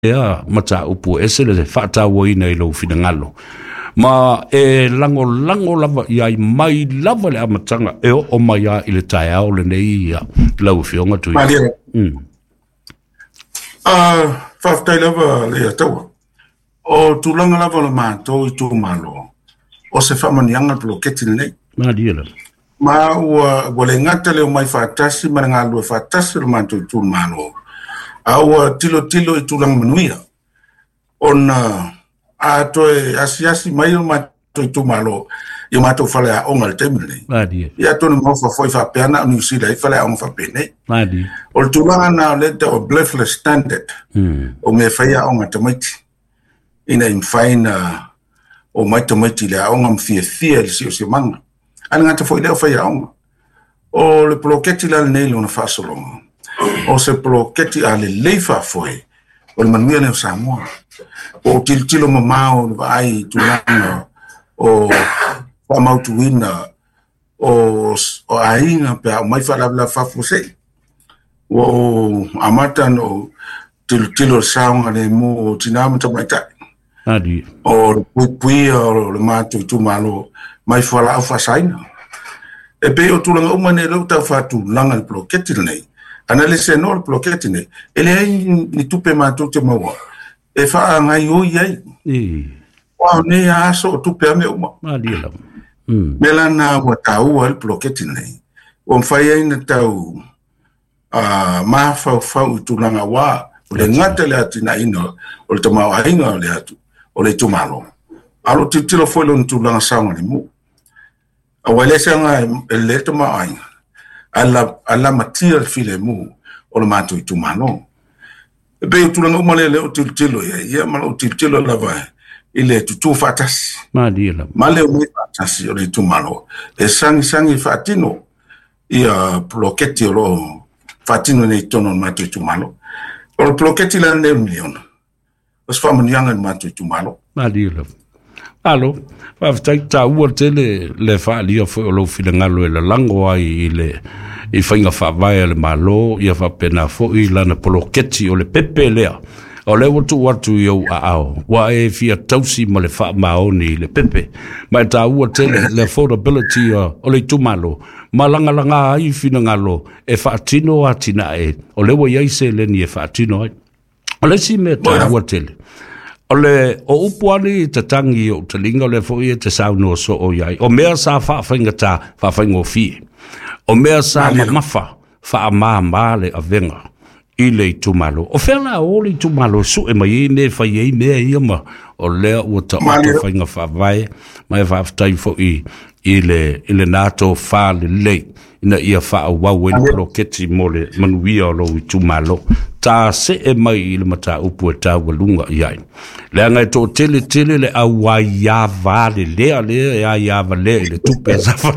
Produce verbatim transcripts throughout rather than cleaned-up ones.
ya mata upu ese le fata woina i lo finangalo ma e lango lango lava ia mai lava le amatanga e o mai ia i le tae au le nei ia lau fionga tui mm. uh, faftai lava le ataua o tulanga lava le mātou i tū malo o se whamanianga bloketi le nei ma diela ma ua wale ngata leo mai whatasi ma ngā lua whatasi le mātou i tū malo aua tilo tilo i tulanga manuia ona a toe asi asi mai o mātou i tū malo i mātou whale a onga le teimu nei ia tonu mawha foi whapeana o New Zealand i whale a onga whapene o le tulanga na le te o Blameless Standard o me whaia onga tamaiti ina i mwhaina o mai tamaiti le a onga mwhia thia le si o si manga ana ngata foi leo whaia onga o le ploketi la le nei le ona whasolonga o se ploketi a le leifa foi o le manuia neo Samoa o tiltilo mamao le vai tulanga o whamautuina o o ainga pe o mai whalabla whafuse o amata no tiltilo saunga le mo o tinamata mai tai adi o le pui o le mātu i tūmalo mai whala au whasaina e pe o tulanga umane rau tau whatu langa le ploketi nei ana le se no le ploketi nei ele ai ni tupe mātu te maua e wha ngai o iai wao ne aso o tupe ame uma adi lau mela na wa tau al ploketi nei o mwhai ai na tau maa whau whau i tulanga wā o le ngata le ati na ina o le tamau ainga o le atu o le tumalo alo titilo foi lo tulanga saunga ni mu a wale sanga e le tamau ainga ala ala matia le file mu o le mātu i tumalo e pe o tulanga umale le o titilo ia ia ma o titilo la vai ile tutu fatasi ma dila male o fatasi o le tumalo e sangi sangi fatino ia ploketi o lo fatino nei tono mātu i tumalo o le ploketi la ne miliona o se whamanianga ni mātu i tumalo ma dila alo whaftai ta ua tele le whaalia fo o lo whilangalo e la lango ai i le i whainga whaavaya le malo ia whapena fo i lana ploketi o le pepe lea o le watu watu iau a ao wa e fia tausi ma le wha maoni le pepe mai ta ua tele le affordability o le tumalo ma langa langa ai fina ngalo e wha atino a tina e o le wa iai se le ni e wha atino ai o le si me ta ua tele o le o upuani te tangi o te linga o le fo i te sauno so o iai o mea sa wha whainga ta wha whainga o fi o mea sa ma mafa wha maa maa le a venga i le tumalo o fela o le tumalo su e mai ne fa ye me ia ma o le o ta o fa nga fa vai mai fa tai fo i i le i le nato fa le le ina ia fa wa we lo keti mole man wi o lo tumalo ta se e mai le mata upu ta walunga ia le nga to tele tele le a wa ya va le le le ya ya va le le tupe sa fa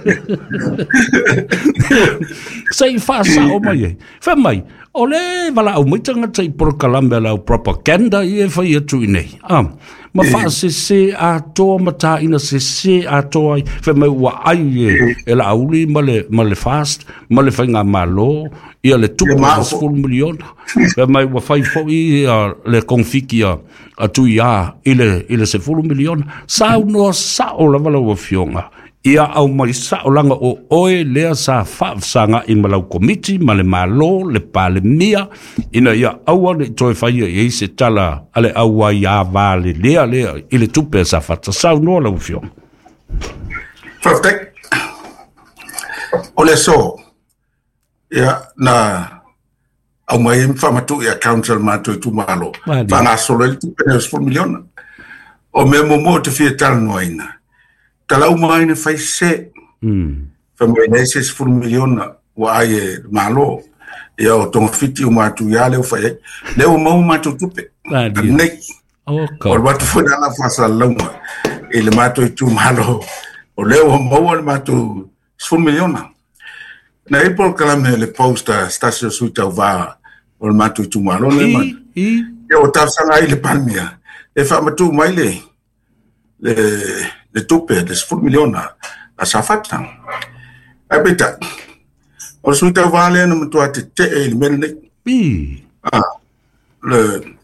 sai fa sa o mai fa mai o le vala au mitanga tai por kalamba la propaganda i e fai atu nei ah ma fa se se a to mata ina se se a to ai fe mai wa ai e la auli ma le ma le fast ma le fanga malo ia le tu ma full million fe mai wa fai fo i le confiki a tu ia ile ile se full million sa no sa o la vala wa fionga ia au mai sa o langa o oe lea sa whaafsanga i malau komiti, ma le malo, le pale mia, ina ia aua le toi whaia i se tala ale aua ia vale lea lea i le tupe sa whata sau noa lau fio. Whaftek, o le so, ia na au mai im whamatu ia council mātou i tu malo, whanga solo i tupe ne four miliona, o me momo te fia tala noa ina. Talau mai ne fai se fa mai ne se four miliona wa ai malo ia o tonga fiti o matu ia leo fai leo mau matu tupe nei o watu funa la fasa longa ele matu i tu malo o leo mau le matu four miliona na ipo kalame le posta stasio suita va o le matu i tu malo le man ia o tafsanga i le palmia e fa matu mai le le le tupe le four miliona a safata abita o suita vale no mtu ate te e mele bi ah le